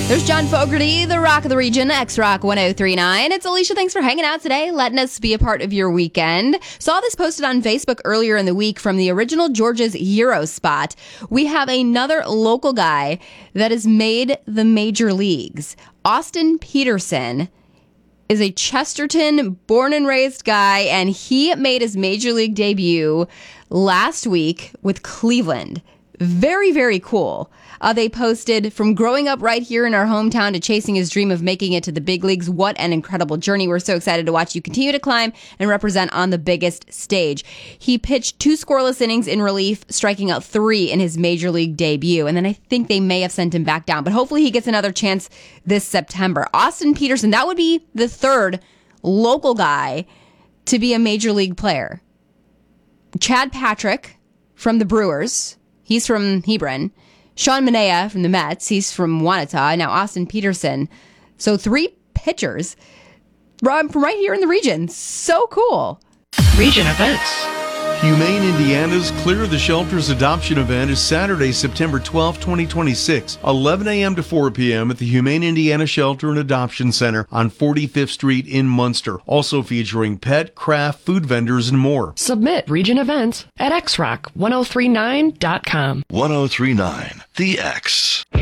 There's John Fogerty, the Rock of the Region, X-Rock 1039. It's Alicia. Thanks for hanging out today, letting us be a part of your weekend. Saw this posted on Facebook earlier in the week from the original George's Euro spot. We have another local guy that has made the major leagues. Austin Peterson is a Chesterton born and raised guy, and he made his major league debut last week with Cleveland. Very, very cool. They posted, from growing up right here in our hometown to chasing his dream of making it to the big leagues, what an incredible journey. We're so excited to watch you continue to climb and represent on the biggest stage. He pitched 2 scoreless innings in relief, striking out 3 in his major league debut. And then I think they may have sent him back down, but hopefully he gets another chance this September. Austin Peterson, that would be the 3rd local guy to be a major league player. Chad Patrick from the Brewers. He's from Hebron. Sean Manaea from the Mets. He's from Wanata. Now Austin Peterson. So 3 pitchers from right here in the region. So cool. Region events. Humane Indiana's Clear the Shelters adoption event is Saturday, September 12, 2026, 11 a.m. to 4 p.m. at the Humane Indiana Shelter and Adoption Center on 45th Street in Munster. Also featuring pet, craft, food vendors, and more. Submit region events at xrock1039.com. 1039 The X.